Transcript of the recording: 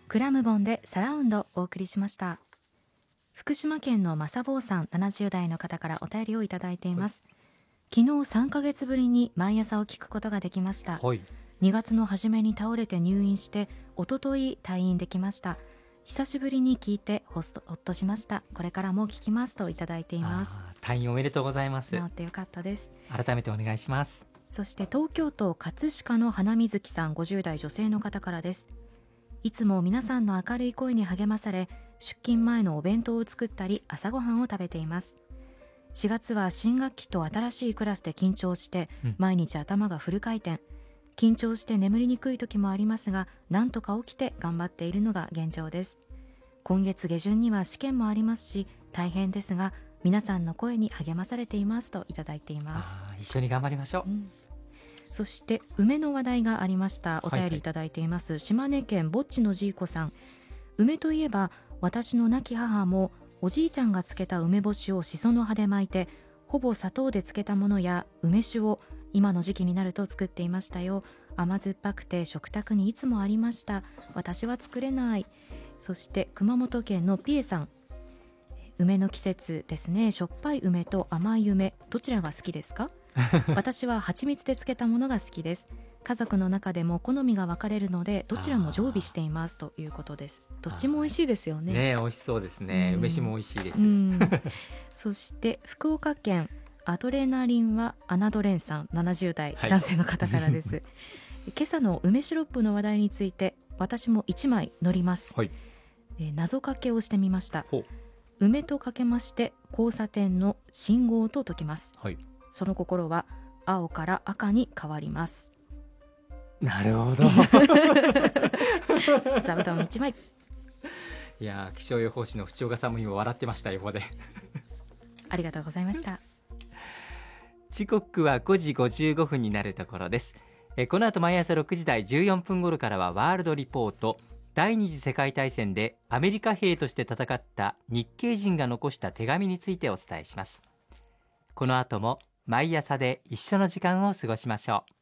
クラムボンでサラウンドお送りしました。福島県のまさぼうさん70代の方からお便りをいただいています。昨日3ヶ月ぶりに毎朝を聞くことができました。2月の初めに倒れて入院して一昨日退院できました。久しぶりに聞いてほっとしました。これからも聞きますといただいています。 退院おめでとうございます。 治ってよかったです。 改めてお願いします。 そして東京都葛飾の花水木さん50代女性の方からです。いつも皆さんの明るい声に励まされ、出勤前のお弁当を作ったり朝ごはんを食べています。4月は新学期と新しいクラスで緊張して、毎日頭がフル回転、緊張して眠りにくい時もありますが、なんとか起きて頑張っているのが現状です。今月下旬には試験もありますし大変ですが、皆さんの声に励まされていますといただいています。 一緒に頑張りましょう。 そして梅の話題がありました。お便りいただいています、島根県ぼっちのじいこさん。梅といえば私の亡き母もおじいちゃんが漬けた梅干しをしその葉で巻いて、ほぼ砂糖で漬けたものや梅酒を今の時期になると作っていましたよ。甘酸っぱくて食卓にいつもありました。私は作れない。そして熊本県のピエさん、梅の季節ですね。しょっぱい梅と甘い梅、どちらが好きですか？私は蜂蜜で漬けたものが好きです。家族の中でも好みが分かれるのでどちらも常備していますということです。どっちも美味しいですよね。 美味しそうですね。梅酒も美味しいです。 そして福岡県アドレナリンはアナドレンさん70代、男性の方からです。今朝の梅シロップの話題について私も1枚乗ります。謎かけをしてみました。梅とかけまして交差点の信号と解きます。その心は青から赤に変わります。 なるほど。 座布団1枚。 いや、気象予報士の淵岡さんも今笑ってました。横でありがとうございました。 時刻は5時55分になるところです。この後毎朝6時台14分頃からはワールドリポート。第二次世界大戦でアメリカ兵として戦った日系人が残した手紙についてお伝えします。この後も毎朝で一緒の時間を過ごしましょう。